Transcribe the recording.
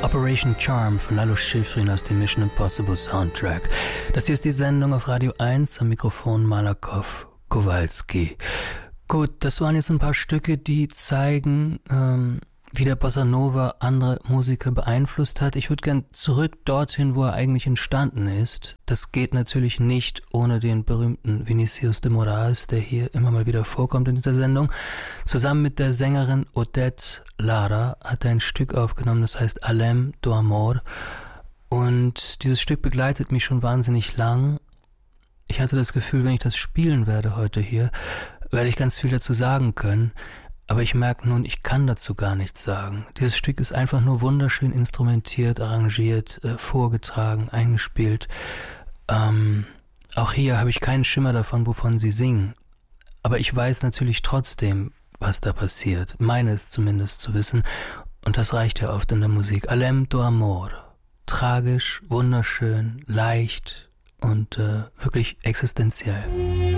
Operation Charm von Lalo Schifrin aus dem Mission Impossible Soundtrack. Das hier ist die Sendung auf Radio 1, am Mikrofon Malakow Kowalski. Gut, das waren jetzt ein paar Stücke, die zeigen, wie der Bossa Nova andere Musiker beeinflusst hat. Ich würde gern zurück dorthin, wo er eigentlich entstanden ist. Das geht natürlich nicht ohne den berühmten Vinicius de Moraes, der hier immer mal wieder vorkommt in dieser Sendung. Zusammen mit der Sängerin Odette Lara hat er ein Stück aufgenommen, das heißt Alem do Amor. Und dieses Stück begleitet mich schon wahnsinnig lang. Ich hatte das Gefühl, wenn ich das spielen werde heute hier, werde ich ganz viel dazu sagen können. Aber ich merke nun, ich kann dazu gar nichts sagen. Dieses Stück ist einfach nur wunderschön instrumentiert, arrangiert, vorgetragen, eingespielt. Auch hier habe ich keinen Schimmer davon, wovon sie singen. Aber ich weiß natürlich trotzdem, was da passiert. Meine es zumindest zu wissen. Und das reicht ja oft in der Musik. Alem do Amor. Tragisch, wunderschön, leicht und wirklich existenziell.